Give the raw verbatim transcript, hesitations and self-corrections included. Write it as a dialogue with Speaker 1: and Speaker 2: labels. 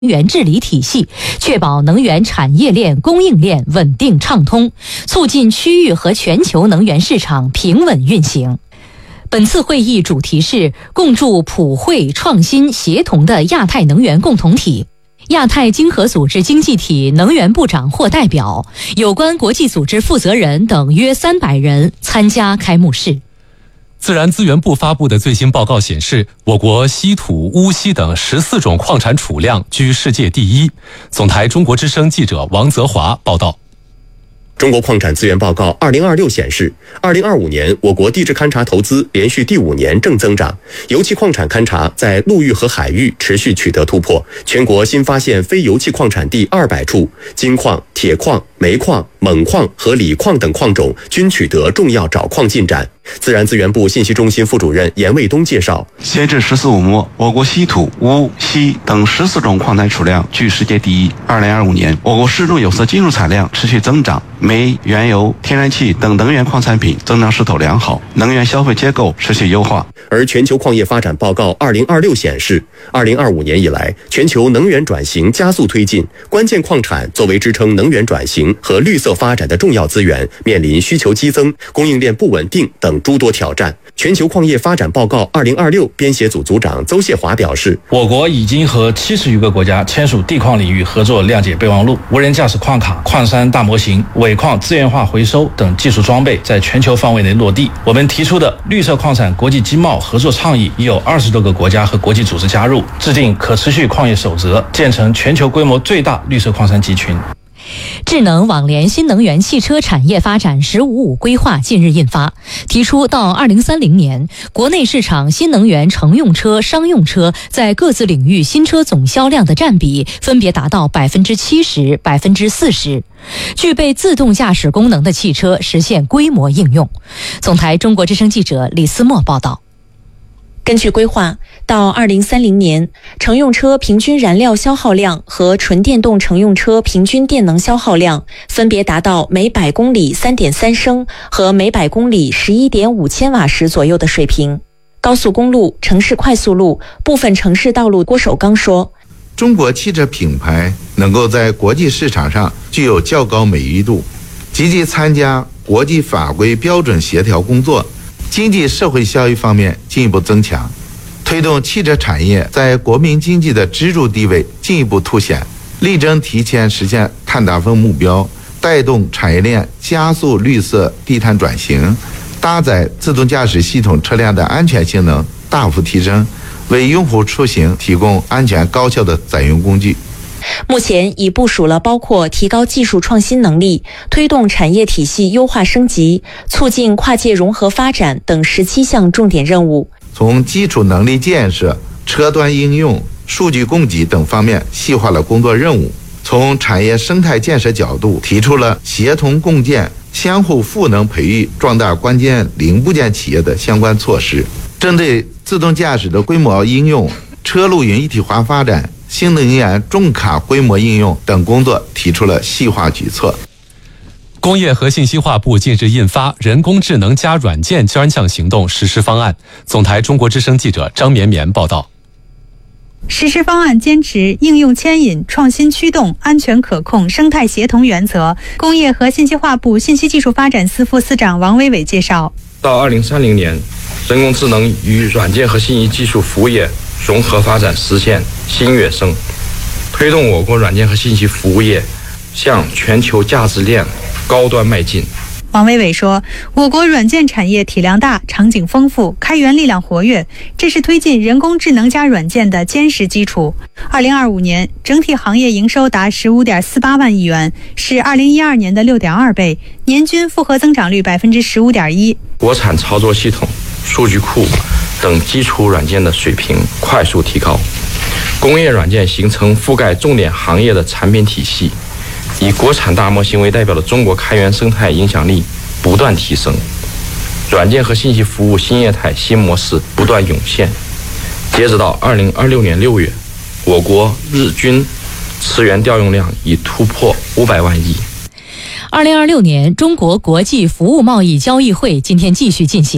Speaker 1: 能源治理体系，确保能源产业链、供应链稳定畅通，促进区域和全球能源市场平稳运行。本次会议主题是共筑普惠、创新、协同的亚太能源共同体。亚太经合组织经济体能源部长或代表、有关国际组织负责人等约三百人参加开幕式。
Speaker 2: 自然资源部发布的最新报告显示，我国稀土、钨锡等十四种矿产储量居世界第一。总台中国之声记者王泽华报道。
Speaker 3: 中国矿产资源报告二零二六显示，二零二五年我国地质勘察投资连续第五年正增长，油气矿产勘察在陆域和海域持续取得突破，全国新发现非油气矿产地二百处，金矿、铁矿、煤矿、锰矿和锂矿等矿种均取得重要找矿进展。自然资源部信息中心副主任严卫东介绍，
Speaker 4: 截至十四五末，我国稀土、钨、锡等十四种矿产储量居世界第一。二零二五年，我国适重有色金属产量持续增长，煤、原油、天然气等能源矿产品增长势头良好，能源消费结构持续优化。
Speaker 3: 而全球矿业发展报告二零二六显示，二零二五年以来，全球能源转型加速推进，关键矿产作为支撑能源转型和绿色发展的重要资源，面临需求激增、供应链不稳定等诸多挑战。全球矿业发展报告二零二六编写组组长邹谢华表示，
Speaker 5: 我国已经和七十余个国家签署地矿领域合作谅解备忘录，无人驾驶矿卡、矿山大模型、尾矿资源化回收等技术装备在全球范围内落地。我们提出的绿色矿产国际经贸合作倡议已有二十多个国家和国际组织加入，制定可持续矿业守则，建成全球规模最大绿色矿山集群。
Speaker 1: 智能网联新能源汽车产业发展“十五五”规划近日印发，提出到二零三零年，国内市场新能源乘用车、商用车在各自领域新车总销量的占比分别达到百分之七十、百分之四十。具备自动驾驶功能的汽车实现规模应用。总台中国之声记者李思墨报道。
Speaker 6: 根据规划，到二零三零年，乘用车平均燃料消耗量和纯电动乘用车平均电能消耗量分别达到每百公里 三点三升和每百公里 十一点五千瓦时左右的水平。高速公路、城市快速路、部分城市道路，郭守刚说，
Speaker 7: 中国汽车品牌能够在国际市场上具有较高美誉度，积极参加国际法规标准协调工作，经济社会效益方面进一步增强，推动汽车产业在国民经济的支柱地位进一步凸显，力争提前实现碳达峰目标，带动产业链加速绿色低碳转型，搭载自动驾驶系统车辆的安全性能大幅提升，为用户出行提供安全高效的载用工具。
Speaker 6: 目前已部署了包括提高技术创新能力、推动产业体系优化升级、促进跨界融合发展等十七项重点任务。
Speaker 7: 从基础能力建设、车端应用、数据供给等方面细化了工作任务。从产业生态建设角度，提出了协同共建、相互赋能培育、壮大关键零部件企业的相关措施。针对自动驾驶的规模应用、车路云一体化发展、新能源重卡规模应用等工作提出了细化举措。
Speaker 2: 工业和信息化部近日印发《人工智能加软件专项行动实施方案》。总台中国之声记者张绵绵报道。
Speaker 8: 实施方案坚持应用牵引、创新驱动、安全可控、生态协同原则。工业和信息化部信息技术发展司副司长王伟伟介绍，
Speaker 5: 到二零三零年，人工智能与软件和信息技术服务业融合发展实现新跃升，推动我国软件和信息服务业向全球价值链高端迈进。
Speaker 8: 王伟伟说，我国软件产业体量大、场景丰富、开源力量活跃，这是推进人工智能加软件的坚实基础。二零二五年，整体行业营收达 十五点四八万亿元，是二零一二年的 六点二倍，年均复合增长率 百分之十五点一。
Speaker 5: 国产操作系统、数据库等基础软件的水平快速提高，工业软件形成覆盖重点行业的产品体系，以国产大模型为代表的中国开源生态影响力不断提升，软件和信息服务新业态新模式不断涌现。截止到二零二六年六月，我国日均磁源调用量已突破五百万亿。
Speaker 1: 二零二六年中国国际服务贸易交易会今天继续进行。